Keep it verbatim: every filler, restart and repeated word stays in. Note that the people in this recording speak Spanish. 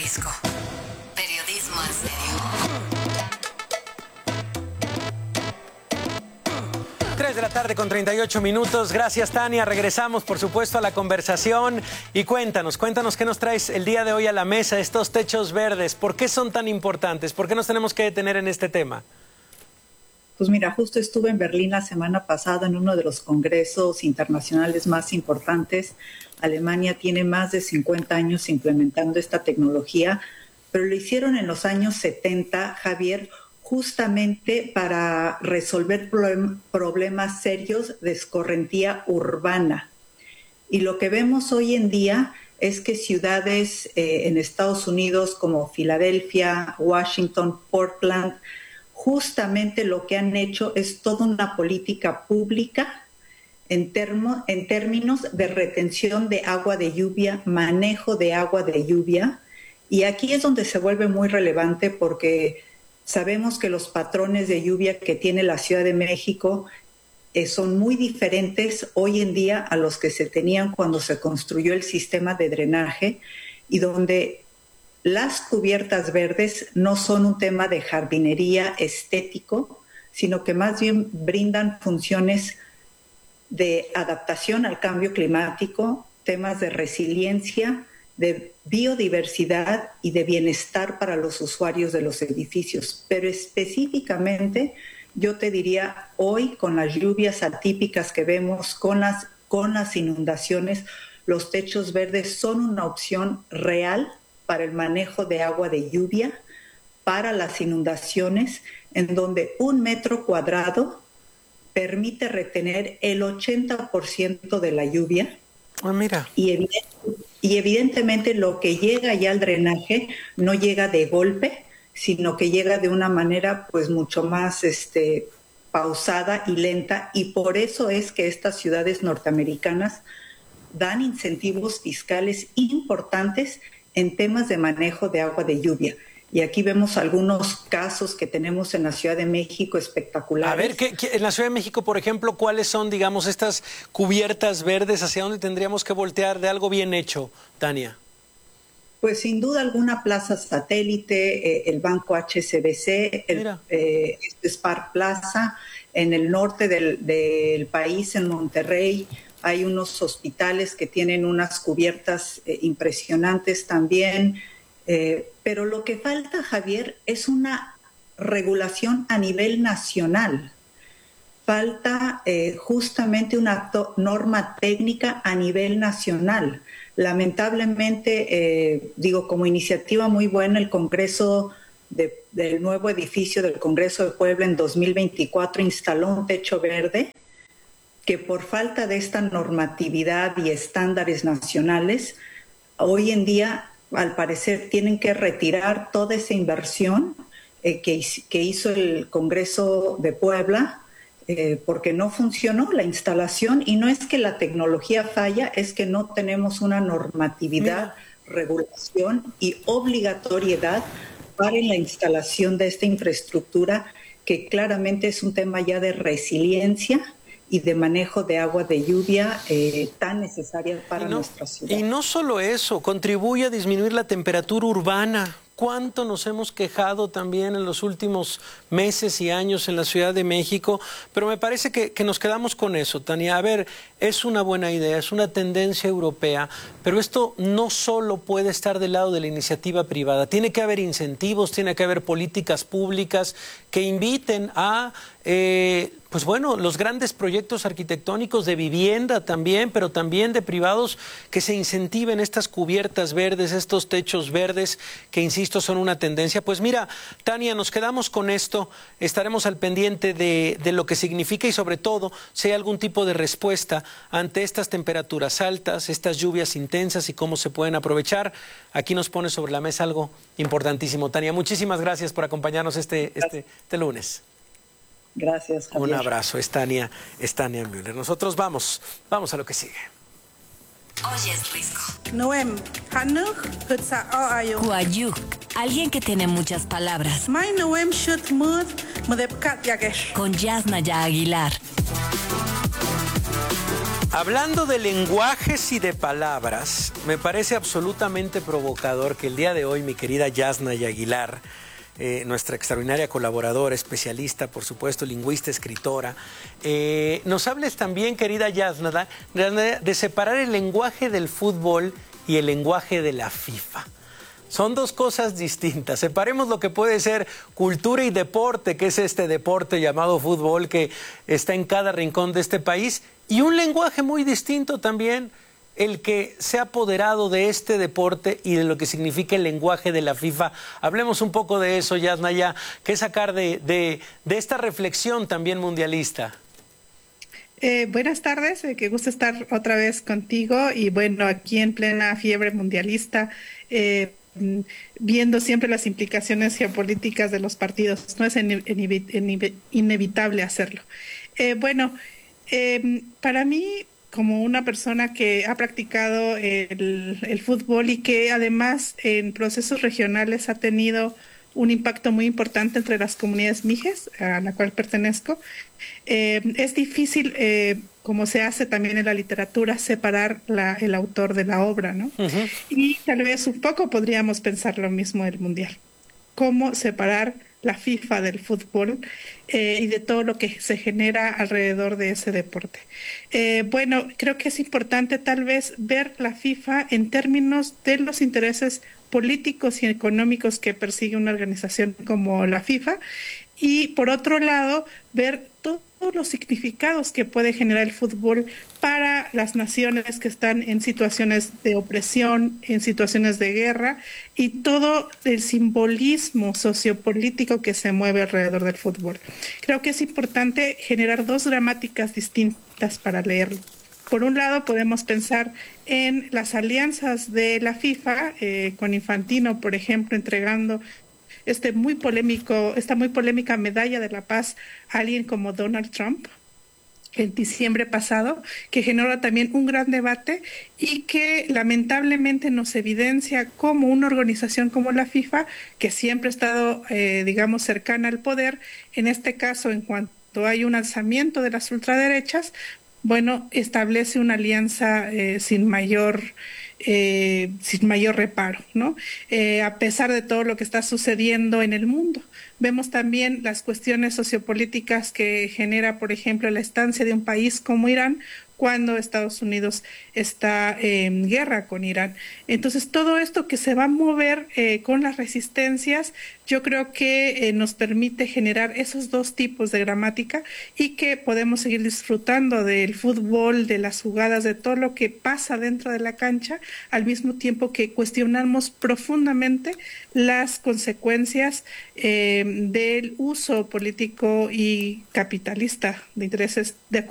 Risco. Periodismo en serio. tres de la tarde con treinta y ocho minutos. Gracias, Tania. Regresamos, por supuesto, a la conversación. Y cuéntanos, cuéntanos qué nos traes el día de hoy a la mesa, estos techos verdes. ¿Por qué son tan importantes? ¿Por qué nos tenemos que detener en este tema? Pues mira, justo estuve en Berlín la semana pasada en uno de los congresos internacionales más importantes. Alemania tiene más de cincuenta años implementando esta tecnología, pero lo hicieron en los años setenta, Javier, justamente para resolver problem- problemas serios de escorrentía urbana. Y lo que vemos hoy en día es que ciudades eh, en Estados Unidos como Filadelfia, Washington, Portland, justamente lo que han hecho es toda una política pública en, termo, en términos de retención de agua de lluvia, manejo de agua de lluvia. Y aquí es donde se vuelve muy relevante porque sabemos que los patrones de lluvia que tiene la Ciudad de México eh, son muy diferentes hoy en día a los que se tenían cuando se construyó el sistema de drenaje y donde las cubiertas verdes no son un tema de jardinería estético, sino que más bien brindan funciones de adaptación al cambio climático, temas de resiliencia, de biodiversidad y de bienestar para los usuarios de los edificios. Pero específicamente, yo te diría, hoy con las lluvias atípicas que vemos, con las, con las inundaciones, los techos verdes son una opción real para el manejo de agua de lluvia, para las inundaciones, en donde un metro cuadrado permite retener el ochenta por ciento de la lluvia. Ah, mira. Y, evident, y evidentemente lo que llega ya al drenaje no llega de golpe, sino que llega de una manera pues mucho más este, pausada y lenta. Y por eso es que estas ciudades norteamericanas dan incentivos fiscales importantes en temas de manejo de agua de lluvia. Y aquí vemos algunos casos que tenemos en la Ciudad de México espectaculares. A ver, ¿qué, qué, en la Ciudad de México, por ejemplo, ¿cuáles son, digamos, estas cubiertas verdes? ¿Hacia dónde tendríamos que voltear de algo bien hecho, Tania? Pues sin duda alguna Plaza Satélite, eh, el Banco H S B C, el eh, Spar Plaza, en el norte del, del país, en Monterrey, hay unos hospitales que tienen unas cubiertas eh, impresionantes también. Eh, pero lo que falta, Javier, es una regulación a nivel nacional. Falta eh, justamente una norma técnica a nivel nacional. Lamentablemente, eh, digo, como iniciativa muy buena, el Congreso de, del nuevo edificio del Congreso de Puebla en dos mil veinticuatro instaló un techo verde que por falta de esta normatividad y estándares nacionales, hoy en día al parecer tienen que retirar toda esa inversión eh, que, que hizo el Congreso de Puebla eh, porque no funcionó la instalación y no es que la tecnología falla, es que no tenemos una normatividad, Mira. regulación y obligatoriedad para la instalación de esta infraestructura que claramente es un tema ya de resiliencia y de manejo de agua de lluvia eh, tan necesaria para no, nuestra ciudad. Y no solo eso, contribuye a disminuir la temperatura urbana. ¿Cuánto nos hemos quejado también en los últimos meses y años en la Ciudad de México? Pero me parece que, que nos quedamos con eso, Tania. A ver, es una buena idea, es una tendencia europea, pero esto no solo puede estar del lado de la iniciativa privada. Tiene que haber incentivos, tiene que haber políticas públicas que inviten a... Eh, pues bueno, los grandes proyectos arquitectónicos de vivienda también, pero también de privados, que se incentiven estas cubiertas verdes, estos techos verdes, que insisto son una tendencia. Pues mira, Tania, nos quedamos con esto, estaremos al pendiente de, de lo que significa y sobre todo si hay algún tipo de respuesta ante estas temperaturas altas, estas lluvias intensas y cómo se pueden aprovechar. Aquí nos pone sobre la mesa algo importantísimo. Tania, muchísimas gracias por acompañarnos este, este, este lunes. Gracias, Javier. Un abrazo, es Tania, es Tania Müller. Nosotros vamos, vamos a lo que sigue. Hoy es Risco. Noem, Hanuk, Hutsa Ayo. Huayuk, alguien que tiene muchas palabras. My Noem Shut Mud, Mudepkat Yagesh. Con Yasnaya Aguilar. Hablando de lenguajes y de palabras, me parece absolutamente provocador que el día de hoy mi querida Yasnaya Aguilar, eh, nuestra extraordinaria colaboradora, especialista, por supuesto, lingüista, escritora, eh, nos hables también, querida Yasnaya, de separar el lenguaje del fútbol y el lenguaje de la FIFA. Son dos cosas distintas. Separemos lo que puede ser cultura y deporte, que es este deporte llamado fútbol que está en cada rincón de este país, y un lenguaje muy distinto también, el que se ha apoderado de este deporte y de lo que significa el lenguaje de la FIFA. Hablemos un poco de eso, Yasnaya, ¿qué sacar de, de, de esta reflexión también mundialista? Eh, buenas tardes, eh, qué gusto estar otra vez contigo y bueno, aquí en plena fiebre mundialista, eh, viendo siempre las implicaciones geopolíticas de los partidos. No es inevitable hacerlo. Eh, bueno, eh, para mí, como una persona que ha practicado el, el fútbol y que además en procesos regionales ha tenido un impacto muy importante entre las comunidades mijes, a la cual pertenezco, eh, es difícil, eh, como se hace también en la literatura, separar la, el autor de la obra, ¿no? Uh-huh. Y tal vez un poco podríamos pensar lo mismo del Mundial. ¿Cómo separar la FIFA del fútbol eh, y de todo lo que se genera alrededor de ese deporte? Eh, bueno, creo que es importante tal vez ver la FIFA en términos de los intereses políticos y económicos que persigue una organización como la FIFA, y por otro lado ver todos los significados que puede generar el fútbol para las naciones que están en situaciones de opresión, en situaciones de guerra, y todo el simbolismo sociopolítico que se mueve alrededor del fútbol. Creo que es importante generar dos gramáticas distintas para leerlo. Por un lado, podemos pensar en las alianzas de la FIFA, eh, con Infantino, por ejemplo, entregando este muy polémico, esta muy polémica medalla de la paz a alguien como Donald Trump en diciembre pasado, que generó también un gran debate y que lamentablemente nos evidencia cómo una organización como la FIFA, que siempre ha estado, eh, digamos, cercana al poder, en este caso, en cuanto hay un alzamiento de las ultraderechas, bueno, establece una alianza eh, sin mayor eh, sin mayor reparo, ¿no? Eh, a pesar de todo lo que está sucediendo en el mundo. Vemos también las cuestiones sociopolíticas que genera, por ejemplo, la estancia de un país como Irán, cuando Estados Unidos está en guerra con Irán. Entonces, todo esto que se va a mover eh, con las resistencias, yo creo que eh, nos permite generar esos dos tipos de gramática y que podemos seguir disfrutando del fútbol, de las jugadas, de todo lo que pasa dentro de la cancha, al mismo tiempo que cuestionamos profundamente las consecuencias eh, del uso político y capitalista de intereses de